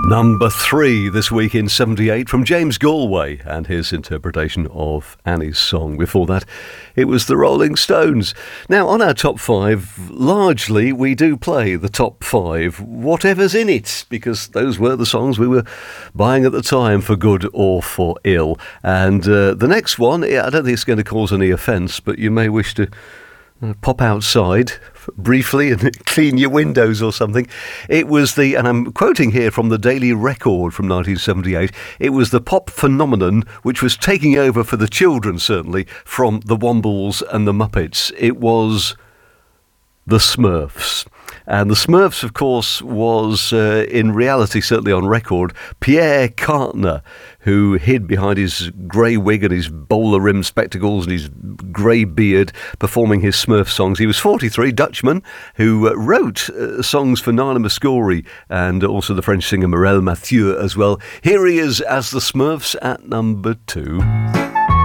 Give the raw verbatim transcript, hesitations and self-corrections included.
Number three this week in seventy-eight from James Galway and his interpretation of Annie's song. Before that, it was the Rolling Stones. Now, on our top five, largely we do play the top five, whatever's in it, because those were the songs we were buying at the time, for good or for ill. And uh, the next one, I don't think it's going to cause any offence, but you may wish to Uh, pop outside briefly and clean your windows or something. It was the, and I'm quoting here from the Daily Record from nineteen seventy-eight, it was the pop phenomenon which was taking over for the children, certainly, from the Wombles and the Muppets. It was the Smurfs. And the Smurfs, of course, was, uh, in reality, certainly on record, Pierre Cartner, who hid behind his grey wig and his bowler-rimmed spectacles and his grey beard, performing his Smurf songs. He was forty-three, Dutchman, who uh, wrote uh, songs for Nana Mouskouri and also the French singer Morel Mathieu as well. Here he is as the Smurfs at number two.